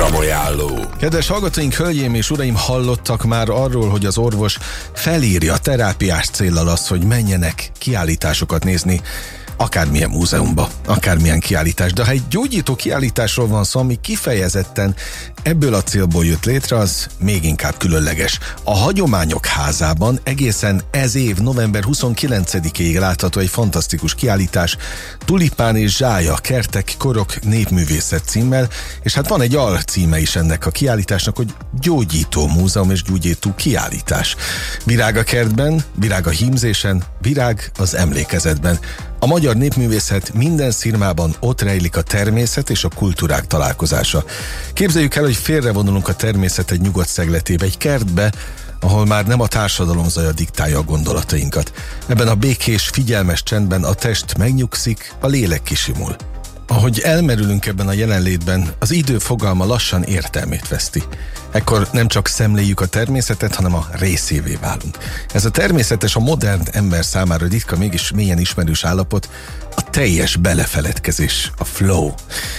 Programajánló. Kedves hallgatóink, hölgyeim és uraim, hallottak már arról, hogy az orvos felírja terápiás céllal azt, hogy menjenek kiállításokat nézni, akármilyen múzeumba, akármilyen kiállítás. De ha egy gyógyító kiállításról van szó, ami kifejezetten ebből a célból jött létre, az még inkább különleges. A Hagyományok Házában egészen ez év november 29-ig látható egy fantasztikus kiállítás, Tulipán és Zsája, kertek, korok, népművészet címmel, és hát van egy alcíme is ennek a kiállításnak, hogy Gyógyító Múzeum és Gyógyító Kiállítás. Virág a kertben, virág a hímzésen, virág az emlékezetben. A magyar népművészet minden szirmában ott rejlik a természet és a kultúrák találkozása. Képzeljük el, hogy félrevonulunk a természet egy nyugodt szegletébe, egy kertbe, ahol már nem a társadalom zaja diktálja a gondolatainkat. Ebben a békés, figyelmes csendben a test megnyugszik, a lélek kisimul. Ahogy elmerülünk ebben a jelenlétben, az idő fogalma lassan értelmét veszti. Ekkor nem csak szemléljük a természetet, hanem a részévé válunk. Ez a természetes, a modern ember számára ritka, mégis mélyen ismerős állapot, a teljes belefeledkezés, a flow.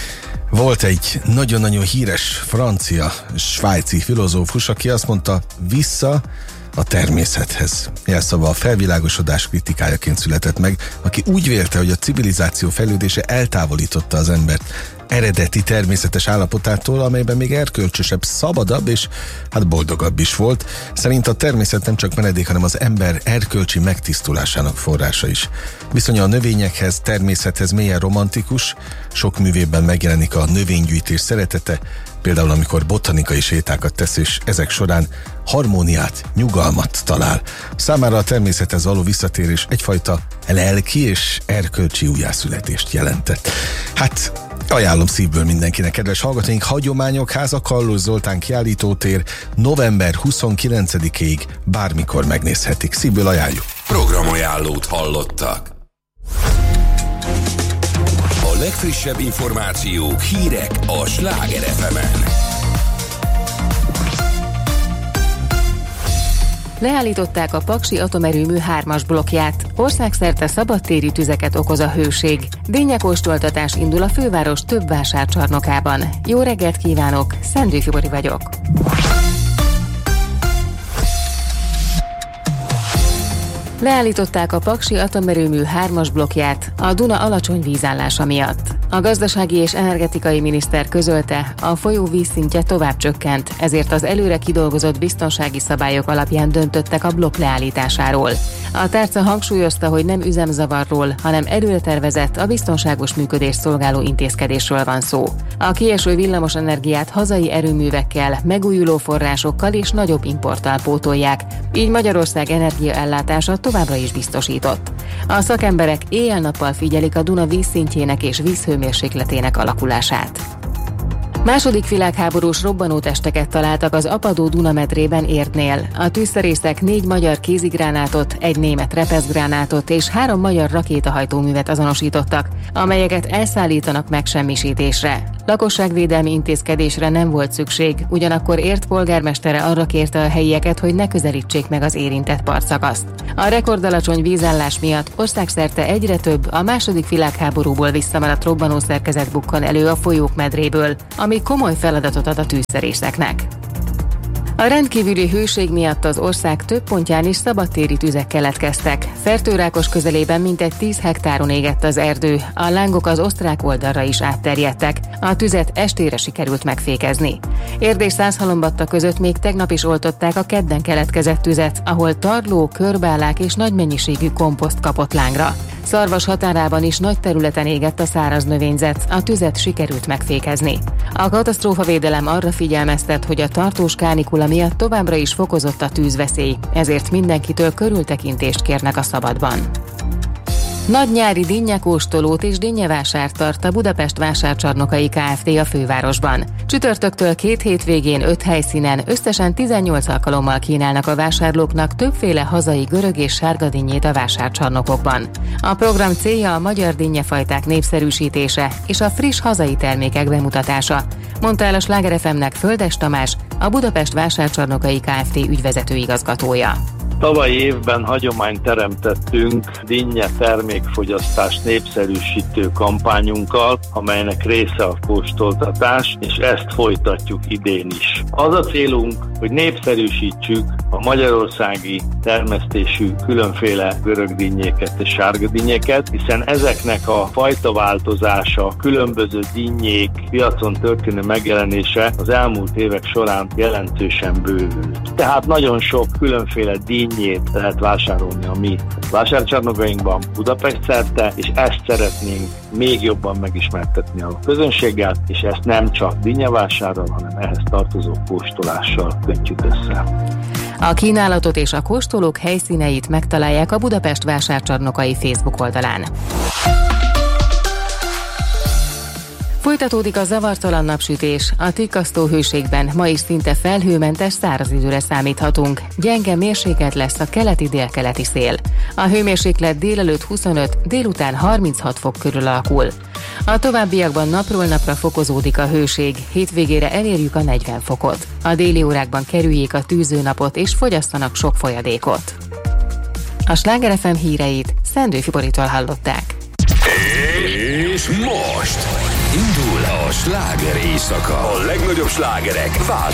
Volt egy nagyon-nagyon híres francia, svájci filozófus, aki azt mondta, vissza a természethez. Jelszava a felvilágosodás kritikájaként született meg, aki úgy vélte, hogy a civilizáció fejlődése eltávolította az embert eredeti természetes állapotától, amelyben még erkölcsösebb, szabadabb és hát boldogabb is volt. Szerint a természet nem csak menedék, hanem az ember erkölcsi megtisztulásának forrása is. Viszonya a növényekhez, természethez mélyen romantikus, sok művében megjelenik a növénygyűjtés szeretete, például amikor botanikai sétákat tesz, és ezek során harmóniát, nyugalmat talál. Számára a természethez való visszatérés egyfajta lelki és erkölcsi újjászületést jelentett. Hát ajánlom szívből mindenkinek, kedves hallgatóink, Hagyományok Háza, Kallós Zoltán kiállítótér, november 29-ig bármikor megnézhetik. Szívből ajánljuk. Programajánlót hallottak. A legfrissebb információk, hírek a Sláger FM-en. Leállították a Paksi atomerőmű 3-as blokkját. Országszerte szabadtéri tüzeket okoz a hőség. Dinnyekóstoltatás indul a főváros több vásárcsarnokában. Jó reggelt kívánok, Szendő Fibori vagyok. Leállították a Paksi atomerőmű 3-as blokkját a Duna alacsony vízállása miatt. A gazdasági és energetikai miniszter közölte, a folyó vízszintje tovább csökkent, ezért az előre kidolgozott biztonsági szabályok alapján döntöttek a blokk leállításáról. A tárca hangsúlyozta, hogy nem üzemzavarról, hanem előre tervezett, a biztonságos működést szolgáló intézkedésről van szó. A kieső villamos energiát hazai erőművekkel, megújuló forrásokkal és nagyobb importtal pótolják, így Magyarország energiaellátása továbbra is biztosított. A szakemberek éjjel-nappal figyelik a Duna vízszintjének és vízhőmérsékletének alakulását. Második világháborús robbanótesteket találtak az apadó Dunamedrében Érdnél. A tűzszerészek 4 magyar kézigránátot, 1 német repeszgránátot és 3 magyar rakétahajtóművet azonosítottak, amelyeket elszállítanak megsemmisítésre. Lakosságvédelmi intézkedésre nem volt szükség, ugyanakkor Érd polgármestere arra kérte a helyieket, hogy ne közelítsék meg az érintett partszakaszt. A rekordalacsony vízállás miatt országszerte egyre több a második világháborúból visszamaradt robbanószerkezet bukkan elő a folyók medréből, ami komoly feladatot ad a tűzszerészeknek. A rendkívüli hőség miatt az ország több pontján is szabadtéri tüzek keletkeztek. Fertőrákos közelében mintegy 10 hektáron égett az erdő, a lángok az osztrák oldalra is átterjedtek, a tüzet estére sikerült megfékezni. Érd és Szászhalombatta között még tegnap is oltották a kedden keletkezett tüzet, ahol tarló, körbálák és nagy mennyiségű komposzt kapott lángra. Szarvas határában is nagy területen égett a száraz növényzet, a tüzet sikerült megfékezni. A katasztrófavédelem arra figyelmeztet, hogy a tartós kánikula miatt továbbra is fokozott a tűzveszély, ezért mindenkitől körültekintést kérnek a szabadban. Nagy nyári dinnyekóstolót és dinnyevásárt tart a Budapest Vásárcsarnokai Kft. A fővárosban. Csütörtöktől 2 hétvégén 5 helyszínen összesen 18 alkalommal kínálnak a vásárlóknak többféle hazai görög és sárga dinnyét a vásárcsarnokokban. A program célja a magyar dinnyefajták népszerűsítése és a friss hazai termékek bemutatása, mondta el a Sláger FM-nek Földes Tamás, a Budapest Vásárcsarnokai Kft. Ügyvezető igazgatója. Tavalyi évben hagyományt teremtettünk dinnye termékfogyasztást népszerűsítő kampányunkkal, amelynek része a kóstoltatás, és ezt folytatjuk idén is. Az a célunk, hogy népszerűsítsük a magyarországi termesztésű különféle görögdinnyéket és sárgadinnyéket, hiszen ezeknek a fajtaváltozása, különböző dinnyék piacon történő megjelenése az elmúlt évek során jelentősen bővült. Tehát nagyon sok különféle dinnyét lehet vásárolni a mi vásárcsarnokainkban Budapest szerte, és ezt szeretnénk még jobban megismertetni a közönséggel, és ezt nem csak dinnyevásárral, hanem ehhez tartozó kóstolással kötjük össze. A kínálatot és a kóstolók helyszíneit megtalálják a Budapest vásárcsarnokai Facebook oldalán. Folytatódik a zavartalan napsütés. A Tikkasztó hőségben ma is szinte felhőmentes száraz időre számíthatunk. Gyenge mérsékelt lesz a keleti-délkeleti szél. A hőmérséklet délelőtt 25, délután 36 fok körül alakul. A továbbiakban napról napra fokozódik a hőség, hétvégére elérjük a 40 fokot. A déli órákban kerüljék a tűzőnapot és fogyasszanak sok folyadékot. A Sláger FM híreit Szendő Fiboritól hallották. És most indul a sláger éjszaka. A legnagyobb slágerek